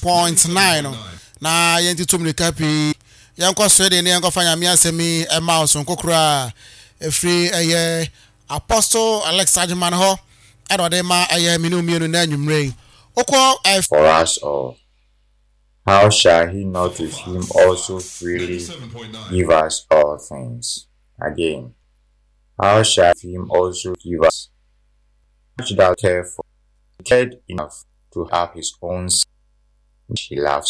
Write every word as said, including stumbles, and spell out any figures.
point nine na yenti tumni kapi yanko swede ne yanko fanya mi asemi e mouse nkokura e free eye Apostle Alex Ajiman ho e do de ma eye minu mienu na anwumre okwo for us all. How shall he not with him also freely give us all things? Again, how shall him also give us much that care for? He cared enough to have his own son, which he loves